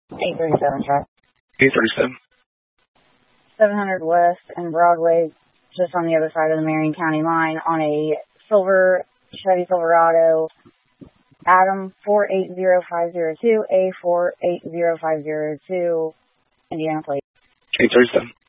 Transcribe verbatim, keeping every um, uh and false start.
eight thirty-seven truck. eight thirty-seven. seven hundred West and Broadway, just on the other side of the Marion County line, on a silver Chevy Silverado, Adam four eight zero five zero two, A four eight zero five zero two, Indiana plate. eight thirty-seven.